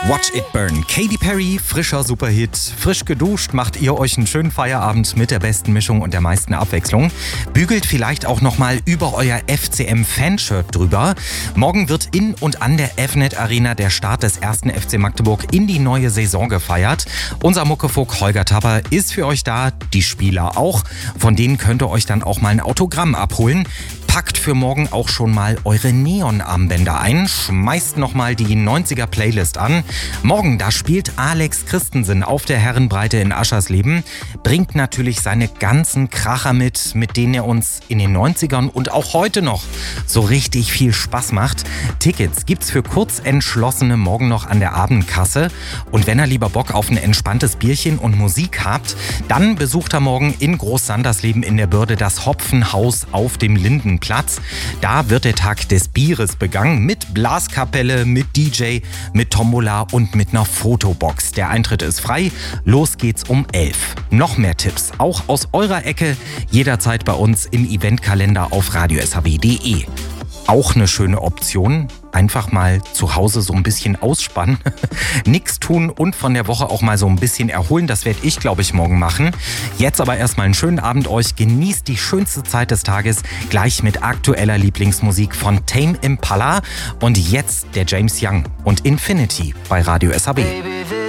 Watch It Burn. Katy Perry, frischer Superhit. Frisch geduscht macht ihr euch einen schönen Feierabend mit der besten Mischung und der meisten Abwechslung. Bügelt vielleicht auch nochmal über euer FCM-Fanshirt drüber. Morgen wird in und an der FNet Arena der Start des 1. FC Magdeburg in die neue Saison gefeiert. Unser Muckefuck Holger Tapper ist für euch da, die Spieler auch. Von denen könnt ihr euch dann auch mal ein Autogramm abholen. Packt für morgen auch schon mal eure Neon-Armbänder ein, schmeißt nochmal die 90er-Playlist an. Morgen, da spielt Alex Christensen auf der Herrenbreite in Aschersleben, bringt natürlich seine ganzen Kracher mit denen er uns in den 90ern und auch heute noch so richtig viel Spaß macht. Tickets gibt's für Kurzentschlossene morgen noch an der Abendkasse. Und wenn ihr lieber Bock auf ein entspanntes Bierchen und Musik habt, dann besucht er morgen in Groß-Sandersleben in der Bürde das Hopfenhaus auf dem Lindenplatz. Da wird der Tag des Bieres begangen mit Blaskapelle, mit DJ, mit Tombola und mit einer Fotobox. Der Eintritt ist frei. Los geht's um 11. Noch mehr Tipps, auch aus eurer Ecke, jederzeit bei uns im Eventkalender auf radioshb.de. Auch eine schöne Option. Einfach mal zu Hause so ein bisschen ausspannen, nix tun und von der Woche auch mal so ein bisschen erholen. Das werde ich, glaube ich, morgen machen. Jetzt aber erstmal einen schönen Abend euch. Genießt die schönste Zeit des Tages gleich mit aktueller Lieblingsmusik von Tame Impala. Und jetzt der James Young und Infinity bei Radio SHB.